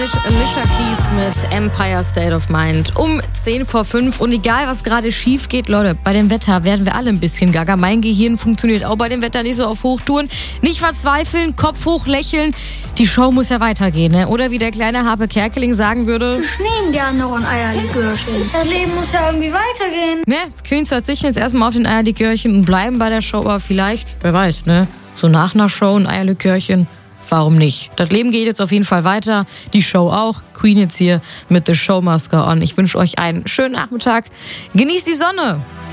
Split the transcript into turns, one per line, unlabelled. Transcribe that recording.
Alicia Keys mit Empire State of Mind um 10:05. Und egal, was gerade schief geht, Leute, bei dem Wetter werden wir alle ein bisschen gaga. Mein Gehirn funktioniert auch bei dem Wetter nicht so auf Hochtouren. Nicht verzweifeln, Kopf hoch lächeln. Die Show muss ja weitergehen, ne? Oder wie der kleine Harpe Kerkeling sagen würde:
Ich nehme gern noch ein Eierlikörchen. Das Leben muss ja irgendwie weitergehen.
Ne, Kühns verzichten jetzt erstmal auf den Eierlikörchen und bleiben bei der Show. Aber vielleicht, wer weiß, ne? So nach einer Show ein Eierlikörchen. Warum nicht? Das Leben geht jetzt auf jeden Fall weiter. Die Show auch. Queen jetzt hier mit The Show Must Go On. Ich wünsche euch einen schönen Nachmittag. Genießt die Sonne.